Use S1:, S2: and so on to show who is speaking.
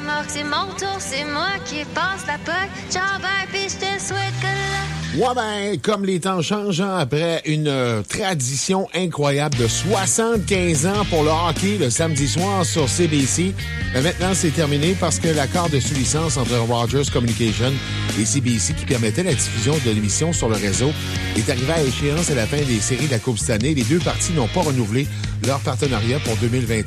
S1: remorque, c'est mon tour, c'est moi qui passe la POC. Ciao, bye, pis je te souhaite que là...
S2: Ouais, ben, comme les temps changent, après une tradition incroyable de 75 ans pour le hockey le samedi soir sur CBC, ben maintenant, c'est terminé parce que l'accord de sous-licence entre Rogers Communications et CBC qui permettait la diffusion de l'émission sur le réseau est arrivé à échéance à la fin des séries de la Coupe cette année. Les deux parties n'ont pas renouvelé leur partenariat pour 2021.